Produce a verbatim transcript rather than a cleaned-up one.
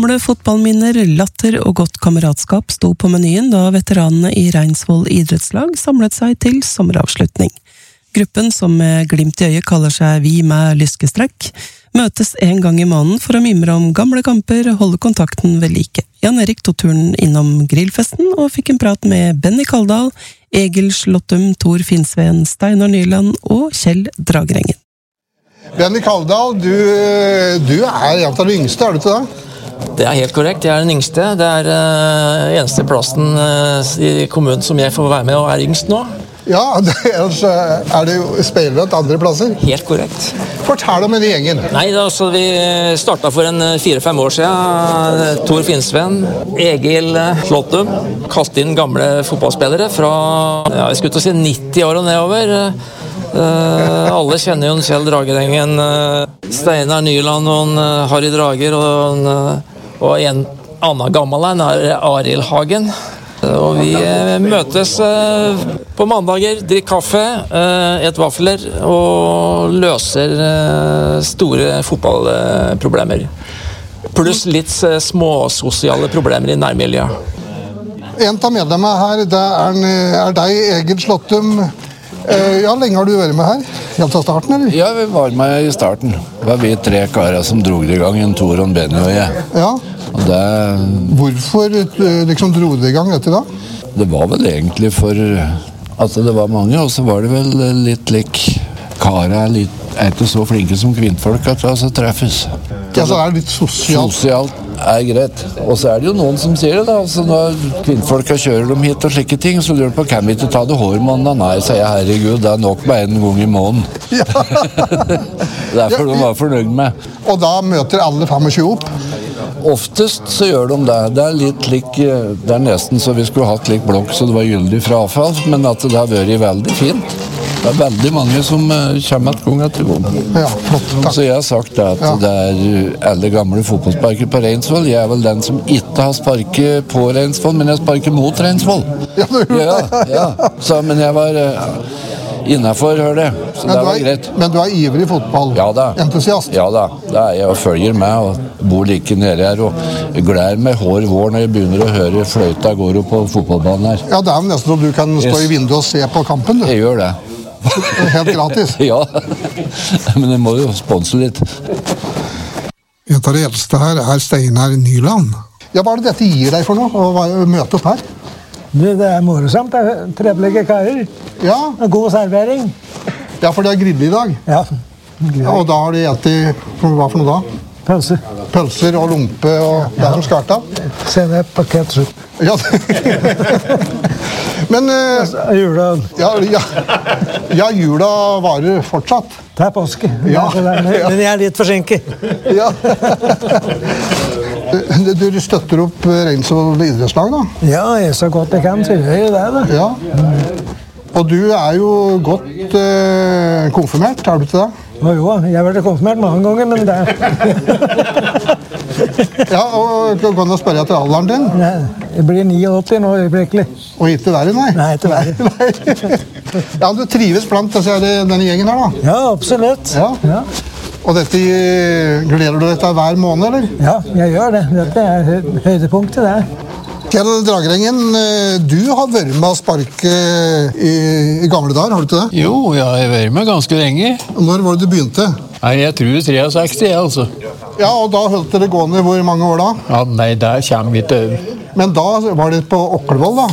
Gamle fotballminner, latter og godt kameratskap sto på menyen da veteranene i Reinsvoll idrettslag samlet seg til sommeravslutning. Gruppen, som med glimt i øyet kaller seg Vi med lyskestrekk, møtes en gang i måneden for å mimre om gamle kamper og holde kontakten ved like. Jan Erik tog turen innom grillfesten og fikk en prat med Benny Kaldal, Egil Slåttum, Tor Finnsveen, Steinar Nyland og Kjell Dragrengen. Benny Kaldal, du, du er en av de yngste, er du ikke det? Det er helt korrekt, jeg er den yngste. Det er uh, eneste plassen uh, i kommunen som jeg får være med og er yngst nå. Ja, det, ellers er det jo spillere til andre plasser. Helt korrekt. Fortell om den gjengen. Nei, altså, vi startet for en fire-fem år siden. Tor Finnsveen, Egil Slåttum, kastet inn gamle fotballspillere fra, ja, jeg skulle til å si nitti år og nedover. Uh, alle kjenner jo Kjell Dragrengen, uh, Steinar Nyland og uh, Harry Drager og, uh, og en annen gammel en er Arild Hagen. Uh, og vi uh, møtes uh, på mandager, drikker kaffe, uh, et vafler og løser uh, store fotballproblemer. Pluss litt uh, små sosiale problemer i nærmiljøet. En av medlemmene her, det er, er deg, Egil Slåttum. Ja, lenge har du vært med her? Helt av starten, eller? Ja, vi var med i starten. Det var vi tre karer som drog det i gang, en Tor og en Benny og jeg. Ja. Og det... Hvorfor liksom drog det i gang dette da? Det var vel egentlig for at det var mange, og så var det vel litt lik karer er, litt, er ikke så flinke som kvinnfolk at altså treffes. Ja, så er det litt sosialt. Sosialt er greit. Og så er det jo noen som sier det da, altså når kvinnfolka kjører dem hit og slike ting, så lurer de på, kan vi ikke ta det hårmåneden? Nei, sier jeg, herregud, det er nok bare en gang i måneden. Ja. Derfor de var fornøyd med. Og da møter alle tjuefem opp? Oftest så gjør de det. Det er litt lik, det er nesten så vi skulle hatt lik blokk så det var gyldig fra avfall, men at det har vært veldig fint. Det er veldig mange som uh, kommer et gang etter gang. Ja, flott, takk. Så jeg har sagt at ja. Det er alle gamle fotballsparker på Reinsvoll. Jeg er vel den som ikke har sparket på Reinsvoll, men jeg sparker mot Reinsvoll. Ja, du gjorde ja, det. Ja. Så, men jeg var uh, innenfor, hør det. Så men det var er, greit. Men du er ivrig fotball? Ja da. Entusiast? Ja da. Det er jeg og følger med og bor like nede her og gleder meg hår vår når jeg begynner å høre fløyta går opp på fotballbanen her. Ja, det er jo nesten som du kan stå yes. i vinduet og se på kampen, du. Jeg gjør det. Helt gratis. Ja, men det må jo sponse litt. En av de eldste her er Steinar Nyland. Ja, hva er det dette gir deg for noe, å møte opp her? Det, det er morsomt, det er trevelige karer. Ja. God servering. Ja, for det er grill i dag. Ja. Ja, og da har de etter, hva for noe da? Pølser. Pølser og lompe og det som skal ta. Senep og ketchup. Ja, men uh, jula. Ja, ja, ja, jula varer fortsatt. Det er påske. Ja. Men, men jeg er litt forsinket. Ja. Du støtter opp Reinsvoll idrettslag, da? Ja, jeg så godt jeg kan, så gjør jeg det, da. Ja. Og du er jo godt uh, konfirmert, er du ikke det? Jo, jo, jeg har vært konfirmert mange ganger, men det Ja, og kan du spørre etter alderen din? Nei, jeg blir åttioni nå, øyeblikkelig. Og ikke verre, nei? Nei, ikke verre. Ja, du trives blant denne gjengen her, da? Ja, absolutt. Ja. Ja. Og dette, gleder du deg til hver måned, eller? Ja, jeg gjør det. Dette er høydepunktet, det. Kjell Dragrengen, du har vært med å sparke i, i gamle dager, har du ikke det? Jo, jeg har vært med ganske lenge. Når var det du begynte? Nei, jeg tror sekstitre, altså. Ja, og da holdt det gående hvor mange år da? Ja, nei, der kommer vi til. Men da var det på Åklevoll, da?